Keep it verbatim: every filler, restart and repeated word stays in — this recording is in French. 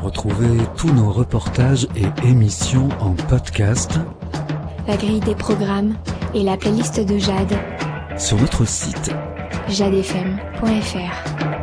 Retrouvez tous nos reportages et émissions en podcast, la grille des programmes et la playlist de Jade sur notre site jade f m point f r.